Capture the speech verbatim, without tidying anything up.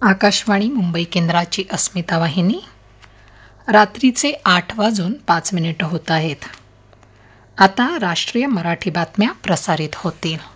आकाशवाणी मुंबई केंद्राची अस्मिता वाहिनी. रात्रीचे आठ वाजून पाच मिनिटं होत आहेत. आता राष्ट्रीय मराठी बातम्या प्रसारित होतील.